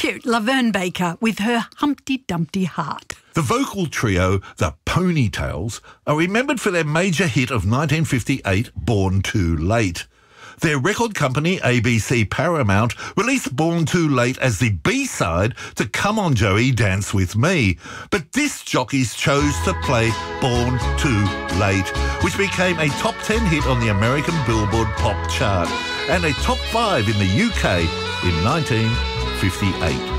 cute, Laverne Baker with her Humpty Dumpty Heart. The vocal trio, the Ponytails, are remembered for their major hit of 1958, Born Too Late. Their record company, ABC Paramount, released Born Too Late as the B-side to Come On Joey, Dance With Me. But disc jockeys chose to play Born Too Late, which became a top 10 hit on the American Billboard Pop chart and a top 5 in the UK in 1958.